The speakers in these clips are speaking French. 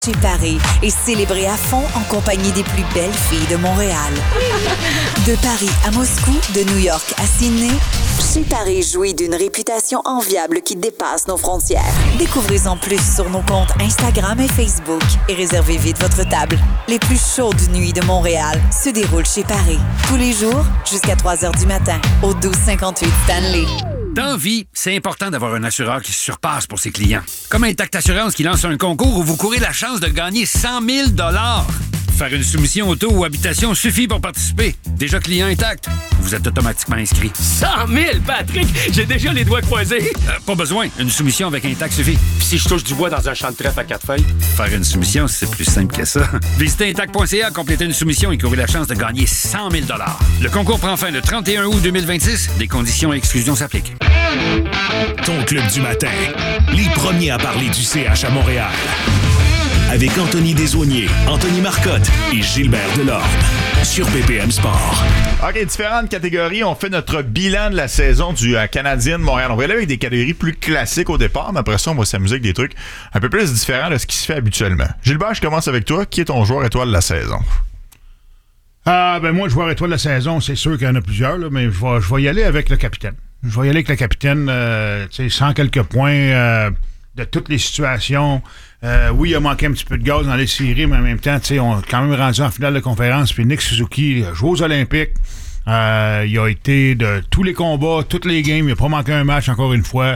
Chez Paris et célébrez à fond en compagnie des plus belles filles de Montréal. De Paris à Moscou, de New York à Sydney, Chez Paris jouit d'une réputation enviable qui dépasse nos frontières. Découvrez-en plus sur nos comptes Instagram et Facebook et réservez vite votre table. Les plus chaudes nuits de Montréal se déroulent chez Paris. Tous les jours jusqu'à 3h du matin au 1258 Stanley. Dans vie, c'est important d'avoir un assureur qui se surpasse pour ses clients. Comme Intact Assurance qui lance un concours où vous courez la chance de gagner 100 000 $. Faire une soumission auto ou habitation suffit pour participer. Déjà client Intact, vous êtes automatiquement inscrit. 100 000, Patrick! J'ai déjà les doigts croisés. Pas besoin. Une soumission avec Intact suffit. Puis si je touche du bois dans un champ de trèfle à 4 feuilles? Faire une soumission, c'est plus simple que ça. Visitez Intact.ca, complétez une soumission et courez la chance de gagner 100 000 $. Le concours prend fin le 31 août 2026. Des conditions et exclusions s'appliquent. Ton club du matin. Les premiers à parler du CH à Montréal. Avec Anthony Desaulniers, Anthony Marcotte et Gilbert Delorme. Sur BPM Sport. OK, différentes catégories. On fait notre bilan de la saison du Canadien de Montréal. On va aller avec des catégories plus classiques au départ, mais après ça, on va s'amuser avec des trucs un peu plus différents de ce qui se fait habituellement. Gilbert, je commence avec toi. Qui est ton joueur étoile de la saison? Moi, le joueur étoile de la saison, c'est sûr qu'il y en a plusieurs, là, mais je vais y aller avec le capitaine. Je vais y aller avec le capitaine, sans quelques points de toutes les situations. Oui, il a manqué un petit peu de gaz dans les séries, mais en même temps, on est quand même rendu en finale de conférence. Puis Nick Suzuki joue aux Olympiques. Il a été de tous les combats, toutes les games. Il n'a pas manqué un match, encore une fois.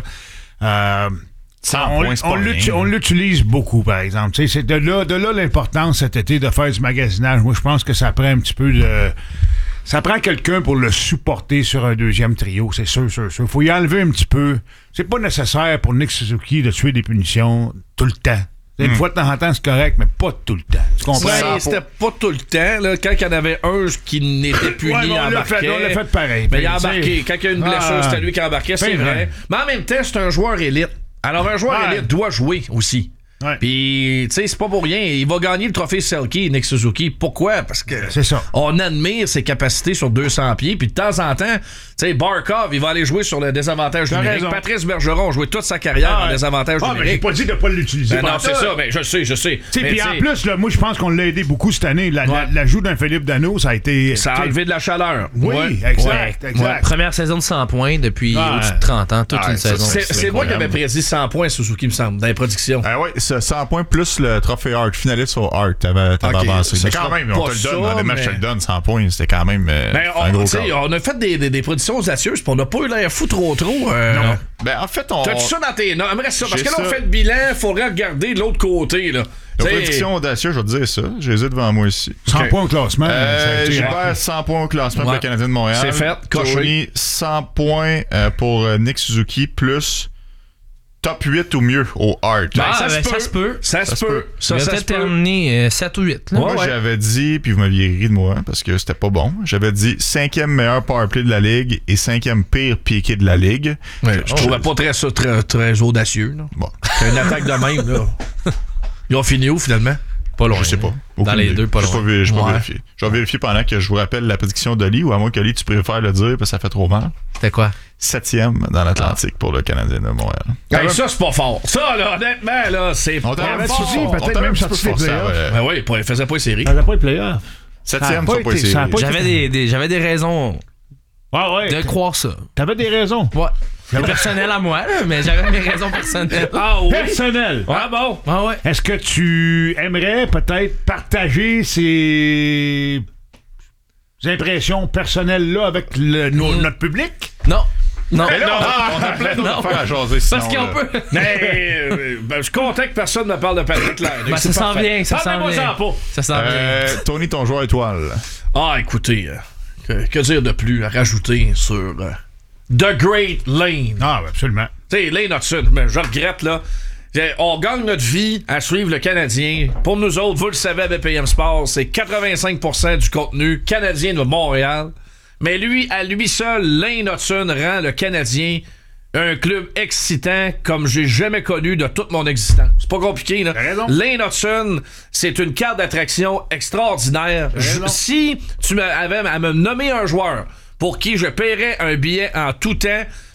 On l'utilise beaucoup, par exemple. C'est de là l'importance cet été de faire du magasinage. Moi, je pense que ça prend un petit peu de... Ça prend quelqu'un pour le supporter sur un deuxième trio, c'est sûr. Il faut y enlever un petit peu. C'est pas nécessaire pour Nick Suzuki de tuer des punitions tout le temps. Une fois de temps en temps, c'est correct, mais pas tout le temps. Tu comprends? Ouais, c'était pas tout le temps. Là. Quand il y en avait un qui n'était puni, il embarquait. On l'a fait pareil. Mais il a embarqué. Quand il y a une blessure, c'était lui qui embarquait, c'est vrai. Mais en même temps, c'est un joueur élite. Alors, un joueur élite doit jouer aussi. Ouais. Puis, tu sais, c'est pas pour rien. Il va gagner le trophée Selke, Nick Suzuki. Pourquoi? Parce que on admire ses capacités sur 200 pieds. Puis de temps en temps, tu sais, Barkov, il va aller jouer sur le désavantage numérique. Raison. Patrice Bergeron a joué toute sa carrière en désavantage numérique. Mais j'ai pas dit de pas l'utiliser. Non, c'est ça. Mais je sais. Puis en plus, là, moi, je pense qu'on l'a aidé beaucoup cette année. L'ajout d'un Philippe Danault, ça a été... Ça a enlevé de la chaleur. Oui, exact. Première saison de 100 points depuis au-dessus de 30 ans. Toute une saison. C'est moi qui avais prédit 100 points, Suzuki, me semble, dans les prédictions. Oui, 100 points plus le trophée Hart, finaliste au Hart, t'avais avancé. Mais quand même, on te le donne, dans les matchs, je te le donne, 100 points, c'était quand même un gros cas. On a fait des prédictions audacieuses, puis on n'a pas eu l'air fou trop. Non. Ben, en fait, t'as-tu ça dans tes notes? J'aimerais ça, parce que là, on fait le bilan, il faudrait regarder de l'autre côté, là. La prédiction audacieuse, je vais te dire ça. Je les ai devant moi ici. 100 points au classement. Gilbert, 100 points au classement pour le Canadien de Montréal. C'est fait, coché. Tony, 100 points pour Nick Suzuki, plus top 8 ou mieux au Hart. Ça se peut. Ça se peut. Ça va peut-être terminer 7 ou 8. Là. Moi, j'avais dit, puis vous m'aviez ri de moi parce que c'était pas bon, j'avais dit 5e meilleur powerplay de la Ligue et 5e pire piqué de la Ligue. Ouais, je trouvais pas très audacieux. Là. Bon. C'est une attaque de même. Là. Ils ont fini où, finalement? Pas loin. Je sais pas. Dans les deux, pas loin. Je vais vérifier. Je vais vérifier pendant que je vous rappelle la prédiction d'Oli, ou à moins qu'Oli, tu préfères le dire, parce que ça fait trop mal. C'était quoi? 7e dans l'Atlantique pour le Canadien de Montréal. Hey, ça, c'est pas fort. Ça, là, honnêtement, là, c'est pas fort. Peut-être même sorti les playoffs. Ben oui, il faisait pas les séries. Il faisait pas les playoffs. 7e, ça pas les séries. J'avais des raisons de croire ça. T'avais des raisons? Ouais. C'est personnel à moi, là, mais j'avais mes raisons personnelles. Ah oui? Personnel? Ah bon? Ah ouais. Est-ce que tu aimerais peut-être partager ces impressions personnelles-là avec notre public? Non. Non. On a plein d'autres affaires à jaser sinon. Parce qu'on peut. Mais je suis content que personne ne parle de Patrick Laine. Ça s'en vient, ça s'en vient. Ça s'en vient. Tony, ton joueur étoile. Ah, écoutez, que dire de plus à rajouter sur The Great Lane? Ah, absolument. Tu sais, Lane Hudson, mais je regrette, là. On gagne notre vie à suivre le Canadien. Pour nous autres, vous le savez, à BPM Sport, c'est 85% du contenu canadien de Montréal. Mais lui, à lui seul, Lane Hudson rend le Canadien un club excitant comme j'ai jamais connu de toute mon existence. C'est pas compliqué, là. Lane Hudson, c'est une carte d'attraction extraordinaire. Si tu avais à me nommer un joueur pour qui je paierais un billet en tout temps,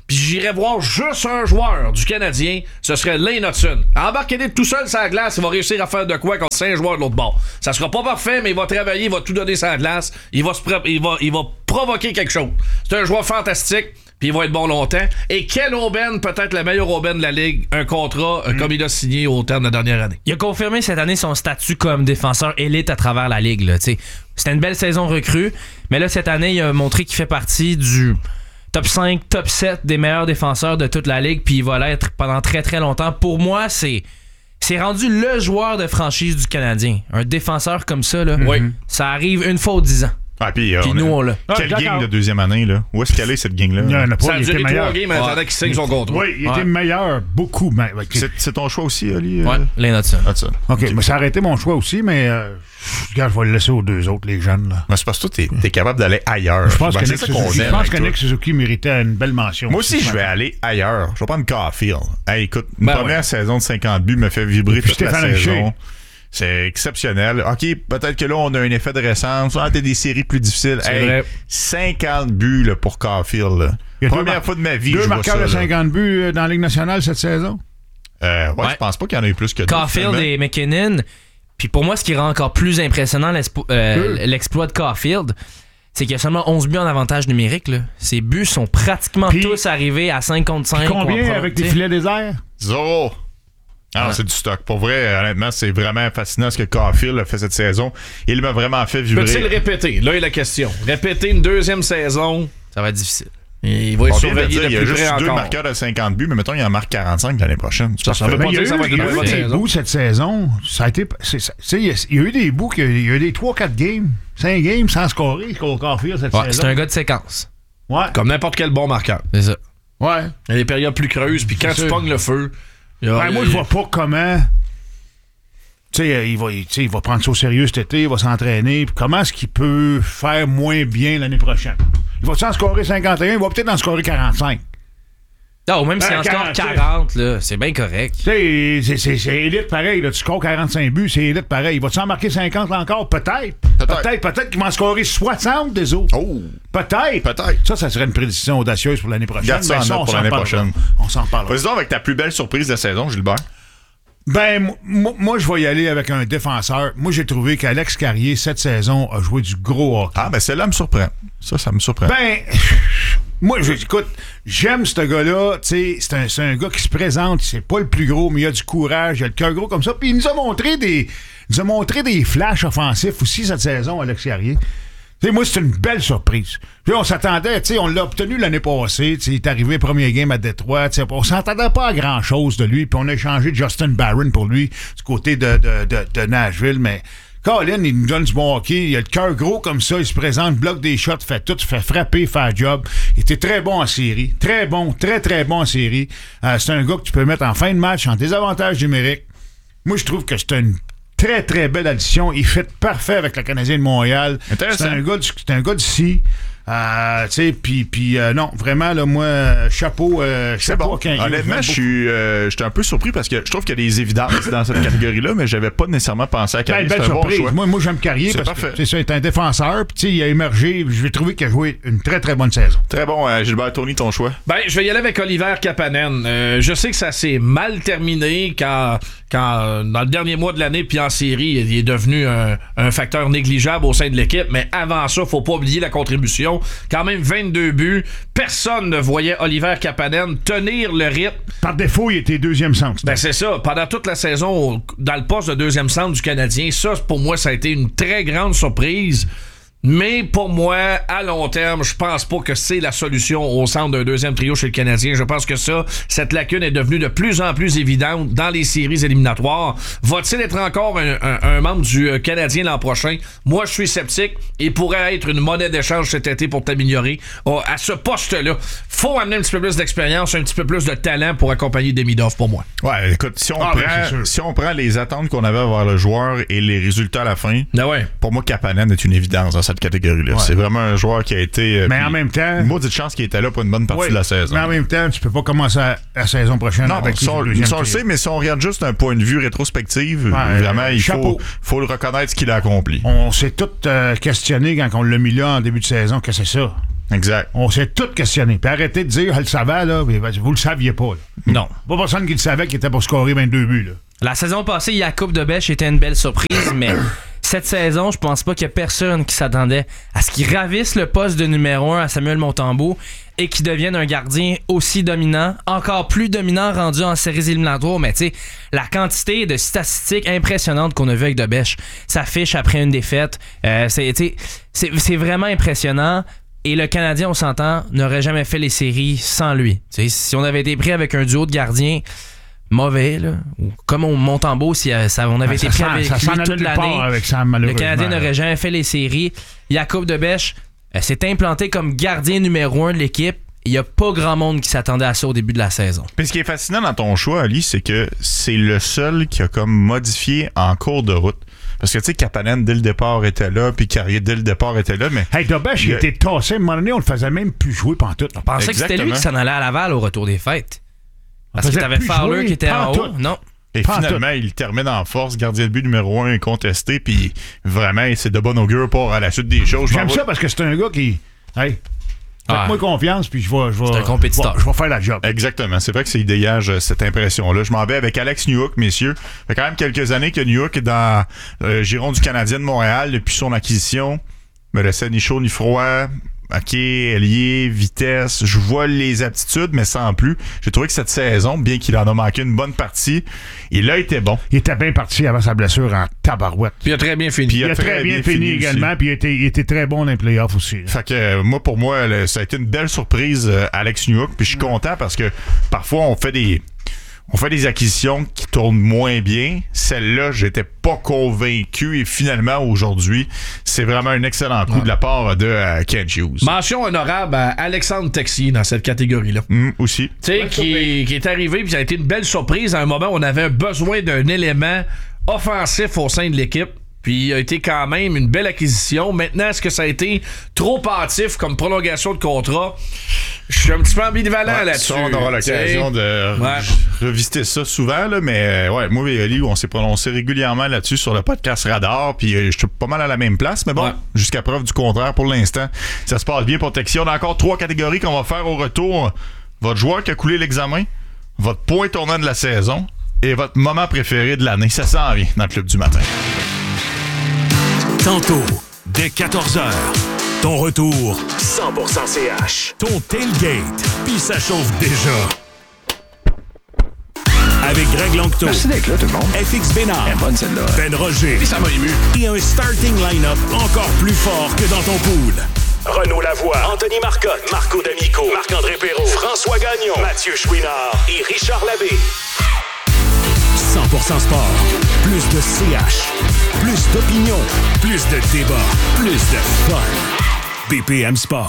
puis j'irais voir juste un joueur du Canadien, ce serait Lane Hutson. Embarquez tout seul sur la glace, il va réussir à faire de quoi contre 5 joueurs de l'autre bord. Ça sera pas parfait, mais il va travailler, il va tout donner sur la glace, il va provoquer quelque chose. C'est un joueur fantastique, puis il va être bon longtemps. Et quelle aubaine, peut-être la meilleure aubaine de la Ligue, un contrat comme il a signé au terme de la dernière année. Il a confirmé cette année son statut comme défenseur élite à travers la Ligue. Là, c'était une belle saison recrue, mais là, cette année, il a montré qu'il fait partie du top 5, top 7 des meilleurs défenseurs de toute la Ligue, puis il va l'être pendant très très longtemps. Pour moi, c'est rendu le joueur de franchise du Canadien. Un défenseur comme ça, là, ça arrive une fois aux 10 ans. Ah, puis nous, on l'a. Quelle gang de deuxième année, là? Où est-ce qu'elle est, cette gang-là? Il y en a pas, Ça a duré 3 games, mais attendant qu'il signe son contrat. Oui, il était meilleur, beaucoup. Mais, C'est ton choix aussi, Ali? Ouais, Lane Hutson. OK, mais ça a arrêté mon choix aussi, mais regarde, je vais le laisser aux deux autres, les jeunes. Là. Mais c'est parce que toi, t'es capable d'aller ailleurs. Je pense que Nick Suzuki méritait une belle mention. Moi aussi, je vais aller ailleurs. Je vais prendre Caulfield. Hey, écoute, une première saison de 50 buts me fait vibrer toute la saison. C'est exceptionnel. OK, peut-être que là, on a un effet de récence. T'as des séries plus difficiles. C'est vrai. 50 buts là, pour Caulfield. Là. Première fois de ma vie, je vois ça. 2 marqueurs de 50 buts dans la Ligue nationale cette saison? Je pense pas qu'il y en ait eu plus que deux. Caulfield et McKinnon. Puis pour moi, ce qui rend encore plus impressionnant l'exploit de Caulfield, c'est qu'il y a seulement 11 buts en avantage numérique. Là. Ces buts sont pratiquement tous arrivés à 5 contre 5. Combien avec des filets déserts? 0. Ah, c'est du stock. Pour vrai, honnêtement, c'est vraiment fascinant ce que Caulfield a fait cette saison. Il m'a vraiment fait vibrer. Peut-il répéter? Là est la question. Répéter une deuxième saison, ça va être difficile. Il va être surveillé de plus près encore. Il y a juste 2 marqueurs de 50 buts, mais mettons, il en marque 45 l'année prochaine. Ça veut pas dire que ça va être une bonne saison. Il y a eu des bouts cette saison. Ça a été, il y a eu des bouts, il y a eu des 3-4 games, 5 games sans scorer contre Caulfield cette saison. C'est un gars de séquence. Ouais. Comme n'importe quel bon marqueur. C'est ça. Ouais. Il y a des périodes plus creuses, puis quand tu pognes le feu... moi, je vois pas comment... Tu sais, il va prendre ça au sérieux cet été, il va s'entraîner. Puis comment est-ce qu'il peut faire moins bien l'année prochaine? Il va-tu en scorer 51? Il va peut-être en scorer 45. Non, même s'il en score 40, là, c'est bien correct. Tu sais, c'est élite pareil. Là, tu scores 45 buts, c'est élite pareil. Il va-tu en marquer 50 là encore? Peut-être. Peut-être qu'il va en scorer 60 des autres. Oh! Peut-être. Ça serait une prédiction audacieuse pour l'année prochaine. Garde ça en note pour l'année prochaine. On s'en parlera. Vas-y donc avec ta plus belle surprise de la saison, Gilbert. Ben, moi, je vais y aller avec un défenseur. Moi, j'ai trouvé qu'Alex Carrier, cette saison, a joué du gros hockey. Ah, ben celle-là me surprend. Ça me surprend. Ben, moi, écoute, j'aime ce gars-là. Tu sais, c'est un gars qui se présente. C'est pas le plus gros, mais il a du courage. Il a le cœur gros comme ça. Puis il nous a montré des flashs offensifs aussi cette saison, Alex Carrier. T'sais, moi, c'est une belle surprise. Puis on s'attendait, on l'a obtenu l'année passée. Il est arrivé premier game à Détroit. On s'attendait pas à grand-chose de lui. Puis on a échangé Justin Barron pour lui du côté de Nashville. Mais Colin, il nous donne du bon hockey. Il a le cœur gros comme ça. Il se présente, bloque des shots, fait tout, fait frapper, fait un job. Il était très bon en série. Très bon, très, très bon en série. C'est un gars que tu peux mettre en fin de match en désavantage numérique. Moi, je trouve que c'est une très, très belle addition. Il fait parfait avec le Canadien de Montréal. C'est un gars d'ici. Puis non, vraiment, là, moi, chapeau. C'est bon. Honnêtement, j'étais un peu surpris parce que je trouve qu'il y a des évidences dans cette catégorie-là, mais j'avais pas nécessairement pensé à Carrier. Belle surprise. Bon moi, j'aime Carrier parce que c'est ça, il est un défenseur. Puis il a émergé. Je vais trouver qu'il a joué une très, très bonne saison. Très bon, Gilbert. Tony, ton choix? Ben, je vais y aller avec Oliver Kapanen. Je sais que ça s'est mal terminé quand dans le dernier mois de l'année puis en série, il est devenu un facteur négligeable au sein de l'équipe. Mais avant ça, faut pas oublier la contribution. Quand même 22 buts. Personne ne voyait Oliver Kapanen tenir le rythme. Par défaut, il était deuxième centre. Ben c'est ça. Pendant toute la saison, dans le poste de deuxième centre du Canadien, ça, pour moi, ça a été une très grande surprise. Mais pour moi, à long terme, je pense pas que c'est la solution au centre d'un deuxième trio chez le Canadien. Je pense que cette lacune est devenue de plus en plus évidente dans les séries éliminatoires. Va-t-il être encore un membre du Canadien l'an prochain? Moi, je suis sceptique et pourrait être une monnaie d'échange cet été pour t'améliorer. À ce poste-là, faut amener un petit peu plus d'expérience, un petit peu plus de talent pour accompagner Demidov pour moi. Ouais, écoute, si on prend les attentes qu'on avait vers le joueur et les résultats à la fin, pour moi, Kapanen est une évidence dans cette catégorie-là. Ouais. C'est vraiment un joueur qui a été... mais en même temps... Une maudite chance qu'il était là pour une bonne partie de la saison. Mais en même temps, tu peux pas commencer la saison prochaine. Non, avec on le sait, mais si on regarde juste d'un point de vue rétrospective, vraiment, il faut le reconnaître ce qu'il a accompli. On s'est tous questionné quand on l'a mis là en début de saison que c'est ça. Exact. On s'est tous questionnés. Puis arrêtez de dire, elle le savait, là, mais vous le saviez pas. Là. Non. Pas personne qui le savait qu'il était pour scorer 22 buts. Là. La saison passée, Jakub de Bech était une belle surprise, mais cette saison, je pense pas qu'il y a personne qui s'attendait à ce qu'il ravisse le poste de numéro 1 à Samuel Montembeault et qu'il devienne un gardien aussi dominant, encore plus dominant rendu en séries éliminatoires. Mais tu sais, la quantité de statistiques impressionnantes qu'on a vues avec de Bech s'affiche après une défaite. C'est vraiment impressionnant. Et le Canadien, on s'entend, n'aurait jamais fait les séries sans lui. T'sais, si on avait été pris avec un duo de gardiens mauvais, là, ou comme au Montembeault, si on avait été pris avec lui toute l'année, avec Sam, le Canadien n'aurait jamais fait les séries. Jakub de Bech s'est implanté comme gardien numéro 1 de l'équipe. Il n'y a pas grand monde qui s'attendait à ça au début de la saison. Puis ce qui est fascinant dans ton choix, Ali, c'est que c'est le seul qui a comme modifié en cours de route. Parce que, tu sais, Kapanen, dès le départ, était là, puis Carrier, dès le départ, était là, mais... Hey, Dobech, il était tassé. À un moment donné, on le faisait même plus jouer pantoute. On pensait que c'était lui qui s'en allait à Laval au retour des fêtes. Parce que t'avais Fowler qui était en haut. Non. Et finalement, il termine en force, gardien de but numéro 1 incontesté, puis vraiment, c'est de bon augure pour à la suite des choses. J'aime ça parce que c'est un gars qui... Hey, faites-moi confiance, puis je vais... C'est un compétiteur. Je vais faire la job. Exactement. C'est vrai que il dégage cette impression-là. Je m'en vais avec Alex Newhook, messieurs. Ça fait quand même quelques années que Newhook est dans le giron du Canadien de Montréal depuis son acquisition. Me laissait ni chaud ni froid. OK, ailier, vitesse. Je vois les aptitudes, mais sans plus. J'ai trouvé que cette saison, bien qu'il en a manqué une bonne partie, il a été bon. Il était bien parti avant sa blessure en tabarouette. Puis il a très bien fini. Il a très bien fini également, puis il était très bon dans les playoffs aussi. Fait que pour moi, ça a été une belle surprise, Alex Newhook, puis je suis content parce que parfois on fait des acquisitions qui tournent moins bien. Celle-là, j'étais pas convaincu et finalement, aujourd'hui, c'est vraiment un excellent coup de la part de Kent Hughes. Mention honorable à Alexandre Texier dans cette catégorie-là. Aussi. Tu sais, qui est arrivé puis ça a été une belle surprise à un moment où on avait besoin d'un élément offensif au sein de l'équipe. Puis il a été quand même une belle acquisition. Maintenant, est-ce que ça a été trop hâtif comme prolongation de contrat? Je suis un petit peu ambivalent là-dessus. On aura l'occasion de revisiter ça souvent, là, mais moi et Oli, on s'est prononcé régulièrement là-dessus sur le podcast Radar, puis je suis pas mal à la même place, mais bon, jusqu'à preuve du contraire pour l'instant, ça se passe bien pour Texier. On a encore 3 catégories qu'on va faire au retour. Votre joueur qui a coulé l'examen, votre point tournant de la saison et votre moment préféré de l'année. Ça s'en vient dans le Club du matin. Tantôt, dès 14h, ton retour 100% CH. Ton tailgate, puis ça chauffe déjà. Avec Greg Langto. Merci d'être là, tout le monde. FX Bénard. Bonne celle-là. Ben Roger. Puis ça m'a ému. Et un starting line-up encore plus fort que dans ton pool. Renaud Lavoie, Anthony Marcotte, Marco D'Amico, Marc-André Perrault, François Gagnon, Mathieu Chouinard et Richard Labbé. 100% sport. Plus de CH. Plus d'opinion. Plus de débat. Plus de fun. BPM Sport.